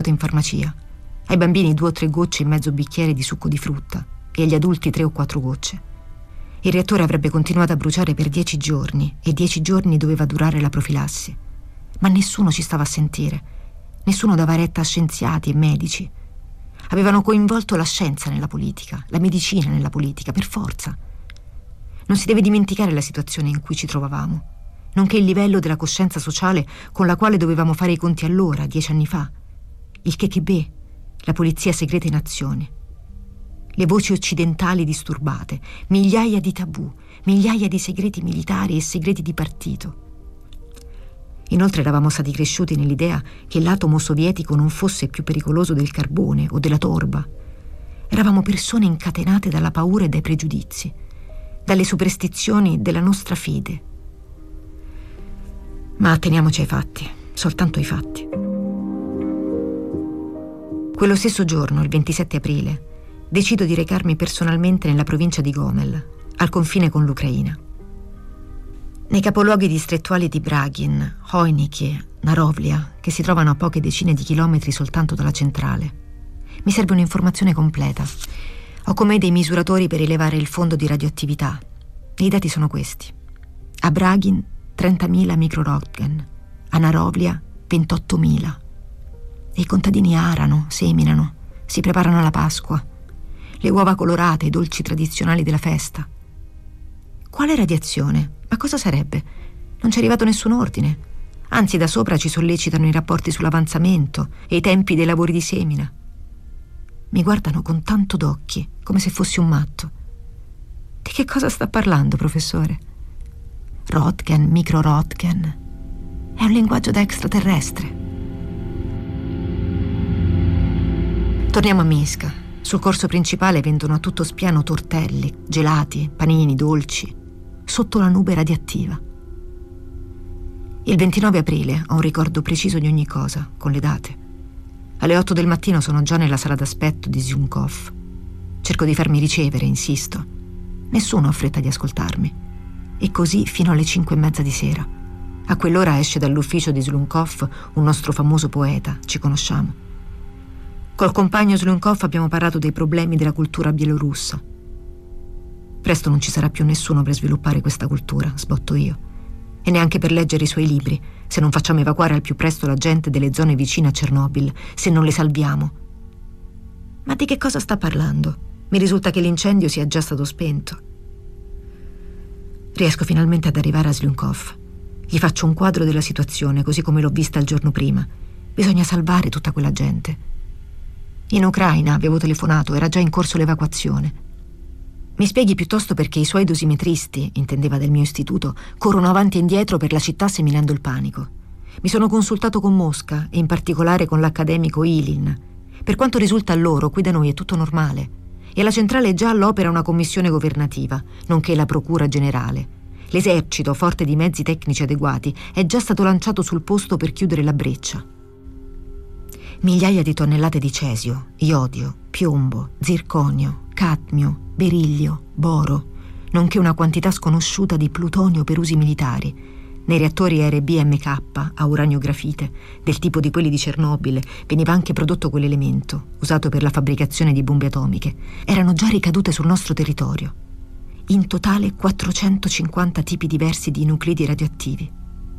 in farmacia. Ai bambini 2 o 3 gocce in mezzo bicchiere di succo di frutta e agli adulti 3 o 4 gocce. Il reattore avrebbe continuato a bruciare per 10 giorni e 10 giorni doveva durare la profilassi. Ma nessuno ci stava a sentire. Nessuno dava retta a scienziati e medici. Avevano coinvolto la scienza nella politica, la medicina nella politica, per forza. Non si deve dimenticare la situazione in cui ci trovavamo, nonché il livello della coscienza sociale con la quale dovevamo fare i conti allora, 10 anni fa. Il KGB, la polizia segreta in azione. Le voci occidentali disturbate, migliaia di tabù, migliaia di segreti militari e segreti di partito. Inoltre eravamo stati cresciuti nell'idea che l'atomo sovietico non fosse più pericoloso del carbone o della torba. Eravamo persone incatenate dalla paura e dai pregiudizi, dalle superstizioni della nostra fede. Ma atteniamoci ai fatti, soltanto ai fatti. Quello stesso giorno, il 27 aprile, decido di recarmi personalmente nella provincia di Gomel, al confine con l'Ucraina. Nei capoluoghi distrettuali di Bragin, Hoyniki, Narovlia, che si trovano a poche decine di chilometri soltanto dalla centrale, mi serve un'informazione completa. Ho con me dei misuratori per rilevare il fondo di radioattività. E i dati sono questi. A Bragin 30.000 microröntgen, a Narovlia 28.000. E i contadini arano, seminano, si preparano alla Pasqua, le uova colorate, i dolci tradizionali della festa. Quale radiazione? Ma cosa sarebbe? Non ci è arrivato nessun ordine. Anzi, da sopra ci sollecitano i rapporti sull'avanzamento e i tempi dei lavori di semina. Mi guardano con tanto d'occhi, come se fossi un matto. Di che cosa sta parlando, professore? Röntgen, microröntgen. È un linguaggio da extraterrestre. Torniamo a Minsk. Sul corso principale vendono a tutto spiano tortelli, gelati, panini, dolci, sotto la nube radioattiva. Il 29 aprile ho un ricordo preciso di ogni cosa, con le date. Alle 8 del mattino sono già nella sala d'aspetto di Zhukov. Cerco di farmi ricevere, insisto. Nessuno ha fretta di ascoltarmi. E così fino alle 5:30 di sera. A quell'ora esce dall'ufficio di Zhukov un nostro famoso poeta, ci conosciamo. Col compagno Zhukov abbiamo parlato dei problemi della cultura bielorussa. Presto non ci sarà più nessuno per sviluppare questa cultura, sbotto io. E neanche per leggere i suoi libri, se non facciamo evacuare al più presto la gente delle zone vicine a Chernobyl, se non le salviamo. Ma di che cosa sta parlando? Mi risulta che l'incendio sia già stato spento. Riesco finalmente ad arrivare a Zhukov. Gli faccio un quadro della situazione, così come l'ho vista il giorno prima. Bisogna salvare tutta quella gente. In Ucraina avevo telefonato, era già in corso l'evacuazione. Mi spieghi piuttosto perché i suoi dosimetristi, intendeva del mio istituto, corrono avanti e indietro per la città seminando il panico. Mi sono consultato con Mosca e in particolare con l'accademico Ilin. Per quanto risulta a loro, qui da noi è tutto normale. E alla centrale è già all'opera una commissione governativa, nonché la procura generale. L'esercito, forte di mezzi tecnici adeguati, è già stato lanciato sul posto per chiudere la breccia. Migliaia di tonnellate di cesio, iodio, piombo, zirconio, cadmio, beriglio, boro, nonché una quantità sconosciuta di plutonio per usi militari. Nei reattori RBMK a uranio grafite, del tipo di quelli di Chernobyl, veniva anche prodotto quell'elemento, usato per la fabbricazione di bombe atomiche. Erano già ricadute sul nostro territorio. In totale 450 tipi diversi di nuclidi radioattivi.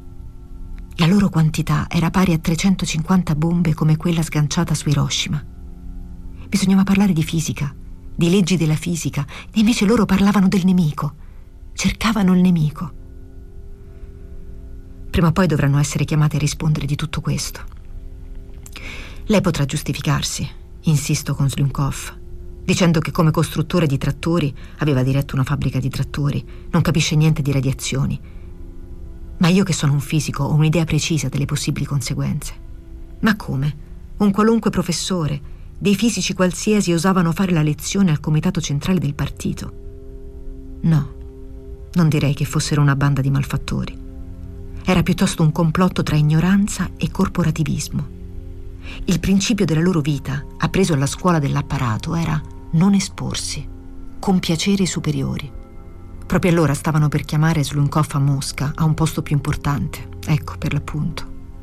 La loro quantità era pari a 350 bombe come quella sganciata su Hiroshima. Bisognava parlare di fisica, di leggi della fisica, e invece loro parlavano del nemico. Cercavano il nemico. Prima o poi dovranno essere chiamate a rispondere di tutto questo. Lei potrà giustificarsi, insisto con Zhukov, dicendo che come costruttore di trattori aveva diretto una fabbrica di trattori, non capisce niente di radiazioni. Ma io che sono un fisico ho un'idea precisa delle possibili conseguenze. Ma come? Un qualunque professore, dei fisici qualsiasi osavano fare la lezione al comitato centrale del partito? No, non direi che fossero una banda di malfattori. Era piuttosto un complotto tra ignoranza e corporativismo. Il principio della loro vita, appreso alla scuola dell'apparato, era non esporsi, compiacere i superiori. Proprio allora stavano per chiamare Zhukov a Mosca, a un posto più importante, ecco, per l'appunto.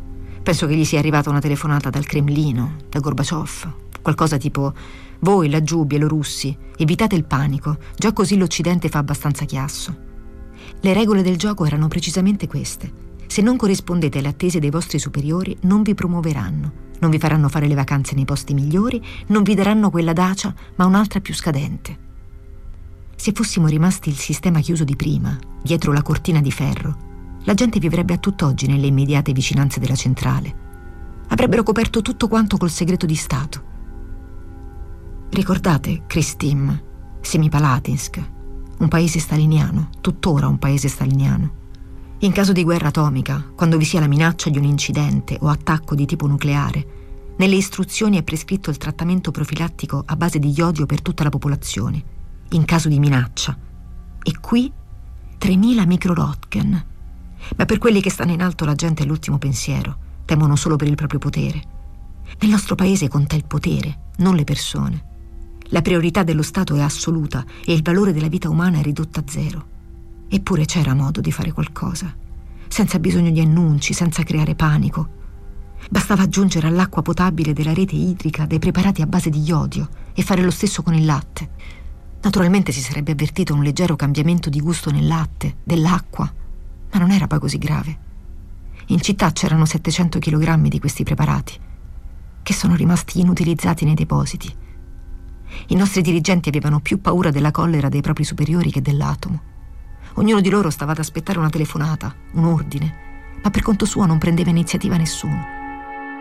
Penso che gli sia arrivata una telefonata dal Cremlino, da Gorbaciov, qualcosa tipo: voi laggiù bielorussi, evitate il panico, già così l'Occidente fa abbastanza chiasso. Le regole del gioco erano precisamente queste: se non corrispondete alle attese dei vostri superiori, non vi promuoveranno, non vi faranno fare le vacanze nei posti migliori, non vi daranno quella dacia, ma un'altra più scadente. Se fossimo rimasti il sistema chiuso di prima, dietro la cortina di ferro, la gente vivrebbe a tutt'oggi nelle immediate vicinanze della centrale. Avrebbero coperto tutto quanto col segreto di Stato. Ricordate Kristym, Semipalatinsk, un paese staliniano, tuttora un paese staliniano. In caso di guerra atomica, quando vi sia la minaccia di un incidente o attacco di tipo nucleare, nelle istruzioni è prescritto il trattamento profilattico a base di iodio per tutta la popolazione, in caso di minaccia. E qui 3.000 microröntgen. Ma per quelli che stanno in alto la gente è l'ultimo pensiero, temono solo per il proprio potere. Nel nostro paese conta il potere, non le persone. La priorità dello Stato è assoluta e il valore della vita umana è ridotto a zero. Eppure c'era modo di fare qualcosa, senza bisogno di annunci, senza creare panico. Bastava aggiungere all'acqua potabile della rete idrica dei preparati a base di iodio e fare lo stesso con il latte. Naturalmente si sarebbe avvertito un leggero cambiamento di gusto nel latte, dell'acqua, ma non era poi così grave. In città c'erano 700 kg di questi preparati, che sono rimasti inutilizzati nei depositi. I nostri dirigenti avevano più paura della collera dei propri superiori che dell'atomo. Ognuno di loro stava ad aspettare una telefonata, un ordine, ma per conto suo non prendeva iniziativa nessuno.